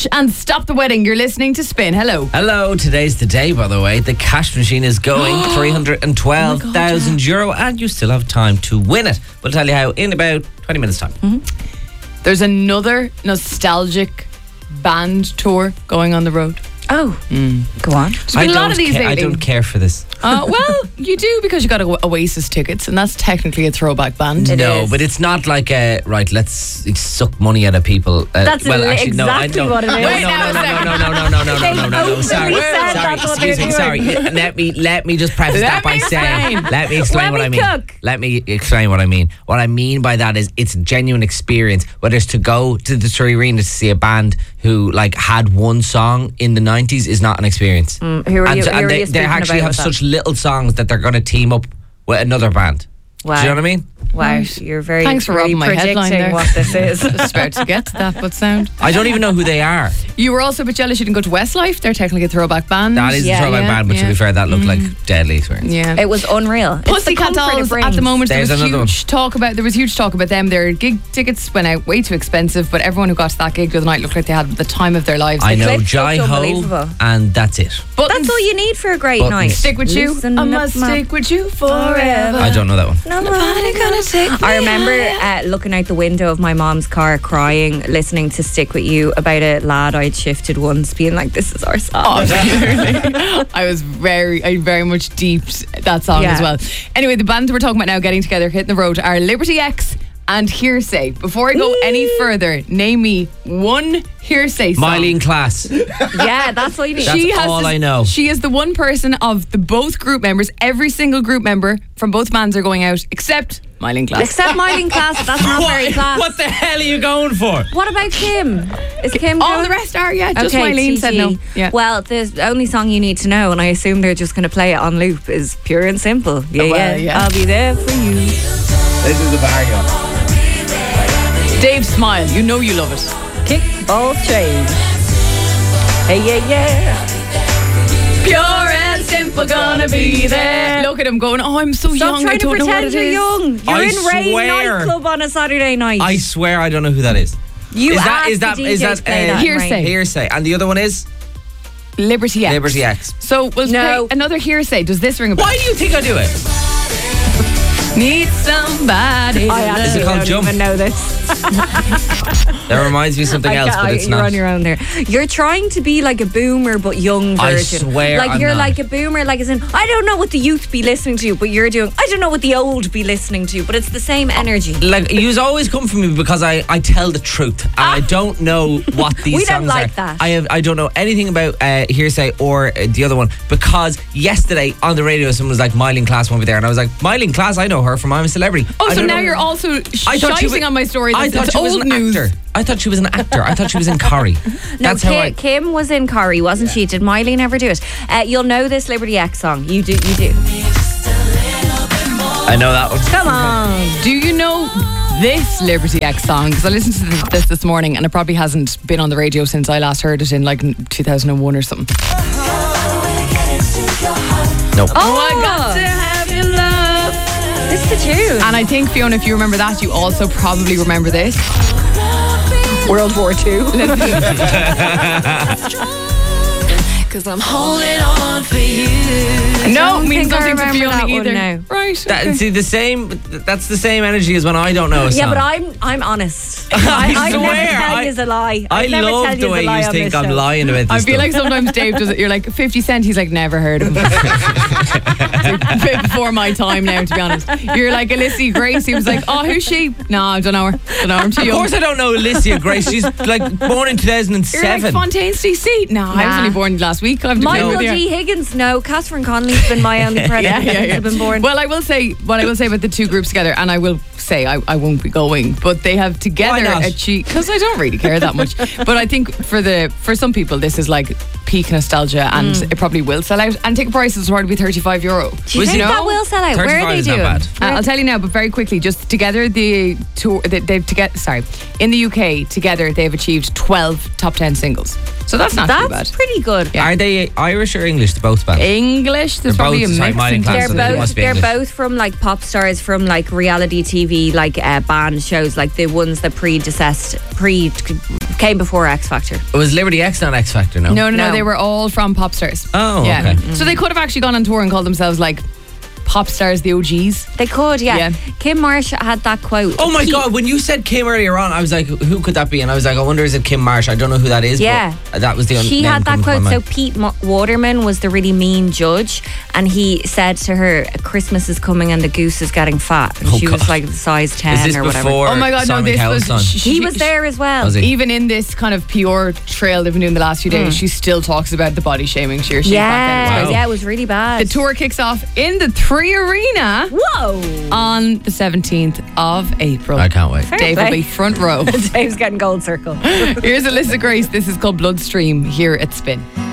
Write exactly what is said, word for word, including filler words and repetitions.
Cash and Stop the Wedding. You're listening to Spin. Hello. Hello, today's the day, by the way. The cash machine is going three hundred twelve thousand oh euro, and you still have time to win it. We'll tell you how in about twenty minutes' time. Mm-hmm. There's another nostalgic band tour going on the road. Oh, mm. Go on. There's been I a lot of these ca- lately. I don't care for this. Uh, well, you do because you got o- Oasis tickets, and that's technically a throwback band. It no, is. but it's not like a right. Let's suck money out of people. Uh, That's well, li- actually, no, I exactly don't. what it is. No, Wait, no, now no, a no, second. no, no, no, no, no, They no, no, no, no. openly Sorry, said sorry. that's what Excuse they're me. Sorry. Let me let me just preface Let that by me saying. explain. Let me explain Let what me I mean. cook. Let me explain what I mean. What I mean by that is it's a genuine experience. Whether it's to go to the Three Arena to see a band who like had one song in the nineties is not an experience. Mm, who are and you- so- who and are they, you they speaking actually about have with that? such little songs that they're going to team up with another band. Wow. Do you know what I mean? Wow, you're very Thanks for really robbing my headline predicting there. what this is. Just about to get to that, but sound. I don't even know who they are. You were also a bit jealous you didn't go to Westlife. They're technically a throwback band. That is Yeah, the throwback yeah, band, but to yeah. be fair, that looked like deadly experience. Yeah. It was unreal. It's the Pussycat comfort it Dolls brings. at the moment. There There's was another huge talk about. There was huge talk about them. Their gig tickets went out way too expensive, but everyone who got to that gig the other night looked like they had the time of their lives. I know clips Jai looked Ho, unbelievable. and that's it. Buttons, That's all you need for a great Buttons. night. stick with you. Listen I up, must man. stick with you forever. I don't know that one. Nobody gonna take I remember uh, looking out the window of my mom's car crying, listening to Stick With You about a lad I'd shifted once, being like, this is our song. Oh, really? I was very, I very much deeped that song Yeah. as well. Anyway, the band we're talking about now getting together, hitting the road, are Liberty X and Hearsay. Before I go any further, name me one Hearsay song. Mylene Class. Yeah, that's all you need. That's all this- I know. She is the one person of the both group members. Every single group member from both bands are going out, except Mylene Class. Except Mylene Class, that's not very class. What the hell are you going for? What about Kim? Is Kim All going? the rest are, yeah. Just Okay, Mylene T T. said no. Yeah. Well, the only song you need to know, and I assume they're just going to play it on loop, is Pure and Simple. Yeah, Oh, well, yeah, yeah. I'll be there for you. This is the bargain. Dave, smile. You know you love it. Kick, ball, chain. Hey, yeah, yeah. Pure and simple, gonna be there. Look at him going, oh, I'm so Stop young. trying I to don't know what pretend it you're is. young. You're I in Rain swear. nightclub on a Saturday night. I swear I don't know who that is. you is that asked is that the D J is to that play uh, that in Hearsay. Rain. Hearsay? And the other one is Liberty X. Liberty X. So we'll No. play another Hearsay. Does this ring a bell? Why do you think I do it? Need somebody. I to actually Is it called don't Jump? even know this. That reminds me of something I else, can't- but it's you're not. on your own there. You're trying to be like a boomer, but young I version. swear like I'm you're not. like a boomer, like as in I don't know what the youth be listening to, but you're doing. I don't know what the old be listening to, but it's the same energy. Like, you always come for me because I, I tell the truth, and I don't know what these We don't songs like are. that. I have I don't know anything about uh, Hearsay or uh, the other one, because yesterday on the radio someone was like, Mylene Class won't be there, and I was like, Mylene Class, I know her from I'm a Celebrity. Oh, I so don't now know- you're also I thought she shiting was- on my story. I That's thought it's she was old an news. actor. I thought she was an actor. I thought she was in Corrie. No, That's Kim, how I. Kim was in Corrie, wasn't she? Did Mylene ever do it? Uh, you'll know this Liberty X song. You do. You do. I know that one. Come on. Do you know this Liberty X song? Because I listened to this, this this morning, and it probably hasn't been on the radio since I last heard it in like two thousand one or something. No. Oh, I got to have your love. This is the tune. And I think, Fiona, if you remember that, you also probably remember this. World War Two. Cause I'm holding on for you. No, don't means think I nothing to remember Fiona that one either. now. Right. That, okay. see, the same. That's the same energy as when I don't know a song. Yeah, but I'm I'm honest. I I, I swear, never tell I- you a lie. I I'd never love tell the way a lie you on think this I'm show. lying about this I feel stuff. like sometimes Dave does it. You're like fifty Cent. He's like, never heard of him. It's a bit before my time now, to be honest. You're like Alicia Grace. He was like, oh, who's she? No, I don't know her. Don't know her. I'm too Of young. course I don't know Alicia Grace. She's like born in two thousand You're seven. like Fontaine C C. No, I was Nah. only born last week. I've Michael no idea. G. Higgins, no. Catherine Conley's been my only credit Yeah, yeah, since yeah. I've been born. Well, I will say what I will say about the two groups together, and I will say I, I won't be going, but they have together not? achieved, because I don't really care that much. But I think for the for some people this is like peak nostalgia, and Mm. it probably will sell out. And ticket prices will probably be thirty-five euro. Do you Was think it- that will sell out? Where are thirty-five they is not doing? bad. Uh, I'll tell you now, but very quickly, just together the tour they, they've to get sorry in the U K together they've achieved twelve top ten singles. So that's not too bad. That's pretty good. Are they Irish or English? Both bands. English, there's They're probably both- a sorry, mix. Mylene in Class, They're so they both must be they're English. both from like pop stars from like reality T V, like uh, band shows, like the ones that predecessed pre Came before X Factor. It was Liberty X, not X Factor, no? No, no, no, No. they were all from Pop Stars. Oh, yeah. okay. So they could have actually gone on tour and called themselves like Pop Stars, the O Gs. They could, yeah. Yeah. Kim Marsh had that quote. Oh my He- God, when you said Kim earlier on, I was like, who could that be? And I was like, I wonder, is it Kim Marsh? I don't know who that is. Yeah. But that was the only She name had that coming to quote. my So mind. Pete Mo- Waterman was the really mean judge, and he said to her, "Christmas is coming and the goose is getting fat." And Oh, she was God. like size ten Is this or whatever. before Oh my God, no, Simon this Cowell's was. son? sh- He she- was there as well. Was he? Even in this kind of pure trail they've been doing the last few days, she still talks about the body shaming. She, she's back Yeah, then. Wow. yeah, it was really bad. The tour kicks off in the Three Arena Whoa! on the seventeenth of April. I can't wait. Dave will play. be front row. Dave's getting gold circle. Here's Alyssa Grace. This is called Bloodstream here at Spin.